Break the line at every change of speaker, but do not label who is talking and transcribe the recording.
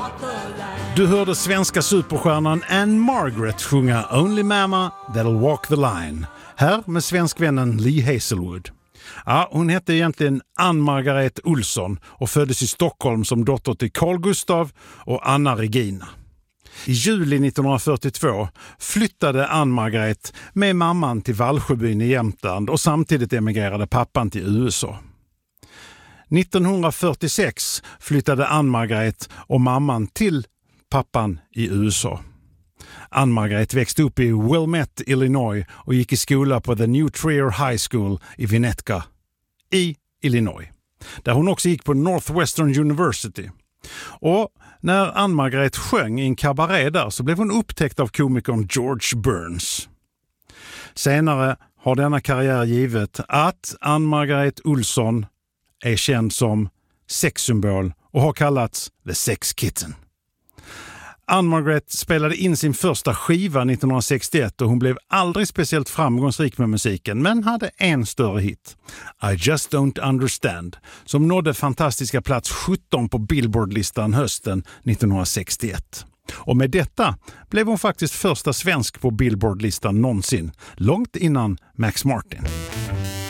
Du hörde svenska superstjärnan Anne Margaret sjunga Only Mama That'll Walk the Line. Här med svenskvännen Lee Hazelwood. Ja, hon hette egentligen Ann Margaret Olsson och föddes i Stockholm som dotter till Carl Gustav och Anna Regina. I juli 1942 flyttade Ann Margaret med mamman till Valsjöbyn i Jämtland och samtidigt emigrerade pappan till USA. 1946 flyttade Ann Margaret och mamman till pappan i USA. Ann Margaret växte upp i Wilmette, Illinois och gick i skola på The New Trier High School i Winnetka i Illinois. Där hon också gick på Northwestern University. Och när Ann Margaret sjöng i en kabaré där så blev hon upptäckt av komikern George Burns. Senare har denna karriär givet att Ann Margaret Olsson är känd som sexsymbol och har kallats The Sex Kitten. Ann Margaret spelade in sin första skiva 1961 och hon blev aldrig speciellt framgångsrik med musiken men hade en större hit, I Just Don't Understand, som nådde fantastiska plats 17 på Billboard-listan hösten 1961. Och med detta blev hon faktiskt första svensk på Billboard-listan någonsin, långt innan Max Martin.